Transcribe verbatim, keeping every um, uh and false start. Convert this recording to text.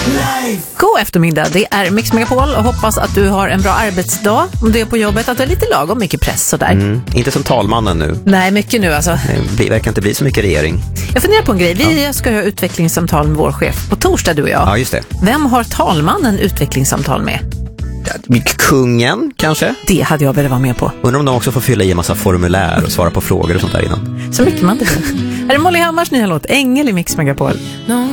God eftermiddag, det är Mix Megapol och hoppas att du har en bra arbetsdag. Om du är på jobbet, att det är lite lagom mycket press sådär. Mm, inte som talmannen nu. Nej, mycket nu alltså. Det verkar inte bli så mycket regering. Jag funderar på en grej. Vi ja. ska ha utvecklingssamtal med vår chef på torsdag, du och jag. Ja, just det. Vem har talmannen utvecklingssamtal med? Kungen, kanske? Det hade jag velat vara med på. Undrar om de också får fylla i en massa formulär och svara på frågor och sånt där innan. Så mycket man inte vet. Här är Molly Hammars nya låt Ängel i Mix Megapol.